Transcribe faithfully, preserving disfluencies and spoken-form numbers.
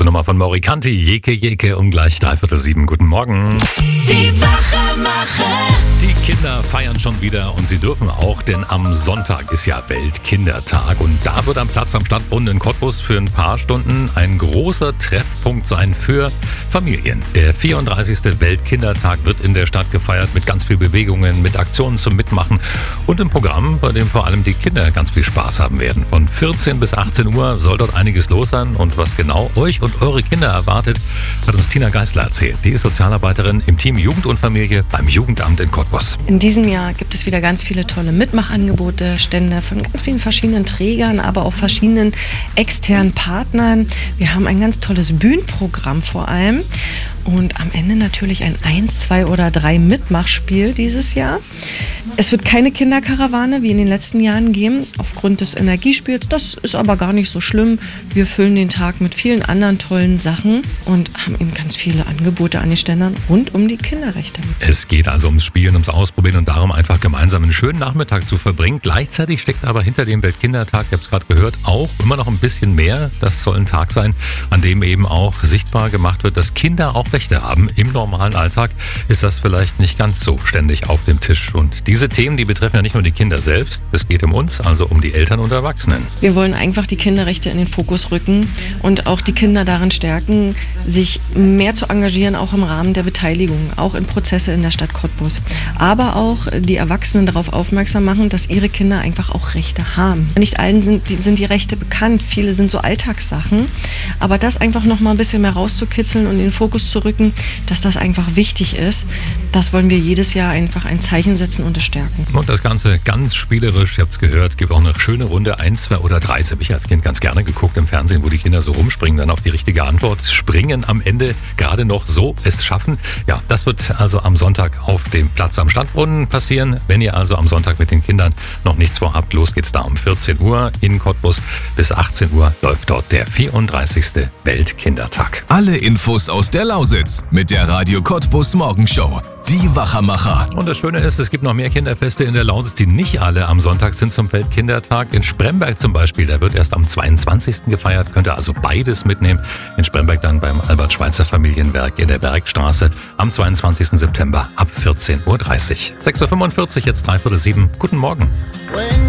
Nummer von Morikanti, Jeke Jeke, um gleich dreiviertel sieben. Guten Morgen. Die Wachermacher. Die Kinder feiern schon wieder und sie dürfen auch, denn am Sonntag ist ja Weltkindertag und da wird am Platz am Stadtbrunnen in Cottbus für ein paar Stunden ein großer Treffpunkt sein für Familien. Der vierunddreißigste Weltkindertag wird in der Stadt gefeiert mit ganz viel Bewegungen, mit Aktionen zum Mitmachen und einem Programm, bei dem vor allem die Kinder ganz viel Spaß haben werden. Von vierzehn bis achtzehn Uhr soll dort einiges los sein und was genau euch und eure Kinder erwartet, hat uns Tina Geisler erzählt. Die ist Sozialarbeiterin im Team Jugend und Familie beim Jugendamt in Cottbus. In diesem Jahr gibt es wieder ganz viele tolle Mitmachangebote, Stände von ganz vielen verschiedenen Trägern, aber auch verschiedenen externen Partnern. Wir haben ein ganz tolles Bühnenprogramm vor allem und am Ende natürlich ein eins, zwei oder drei Mitmachspiel dieses Jahr. Es wird keine Kinderkarawane wie in den letzten Jahren geben, aufgrund des Energiespiels. Das ist aber gar nicht so schlimm. Wir füllen den Tag mit vielen anderen tollen Sachen und haben eben ganz viele Angebote an den Ständern rund um die Kinderrechte. Es geht also ums Spielen, ums Ausprobieren und darum, einfach gemeinsam einen schönen Nachmittag zu verbringen. Gleichzeitig steckt aber hinter dem Weltkindertag, ihr habt es gerade gehört, auch immer noch ein bisschen mehr. Das soll ein Tag sein, an dem eben auch sichtbar gemacht wird, dass Kinder auch Rechte haben. Im normalen Alltag ist das vielleicht nicht ganz so ständig auf dem Tisch. Und diese Themen, die betreffen ja nicht nur die Kinder selbst, es geht um uns, also um die Eltern und Erwachsenen. Wir wollen einfach die Kinderrechte in den Fokus rücken und auch die Kinder darin stärken, sich mehr zu engagieren, auch im Rahmen der Beteiligung, auch in Prozesse in der Stadt Cottbus. Aber auch die Erwachsenen darauf aufmerksam machen, dass ihre Kinder einfach auch Rechte haben. Nicht allen sind die, sind die Rechte bekannt, viele sind so Alltagssachen, aber das einfach noch mal ein bisschen mehr rauszukitzeln und in den Fokus zu rücken, dass das einfach wichtig ist, das wollen wir jedes Jahr einfach ein Zeichen setzen und es stärken. Und das Ganze ganz spielerisch, ihr habt es gehört, gibt auch eine schöne Runde, eins, zwei oder drei. Das habe ich als Kind ganz gerne geguckt im Fernsehen, wo die Kinder so rumspringen, dann auf die richtige Antwort springen, am Ende gerade noch so es schaffen. Ja, das wird also am Sonntag auf dem Platz am Stadtbrunnen passieren. Wenn ihr also am Sonntag mit den Kindern noch nichts vorhabt, los geht's da um vierzehn Uhr in Cottbus. Bis achtzehn Uhr läuft dort der vierunddreißigste Weltkindertag. Alle Infos aus der Lausitz mit der Radio Cottbus Morgenshow. Die Wachermacher. Und das Schöne ist, es gibt noch mehr Kinderfeste in der Lausitz, die nicht alle am Sonntag sind zum Weltkindertag. In Spremberg zum Beispiel, der wird erst am zweiundzwanzigsten gefeiert, könnt ihr also beides mitnehmen. In Spremberg dann beim Albert-Schweitzer-Familienwerk in der Bergstraße am zweiundzwanzigsten September ab vierzehn Uhr dreißig. sechs Uhr fünfundvierzig, jetzt dreiviertel sieben. Guten Morgen.